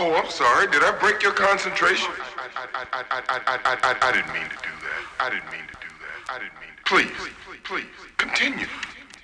Oh, I'm sorry. Did I break your concentration? I didn't mean to do that. I didn't mean to do that. I didn't mean to. Please, continue.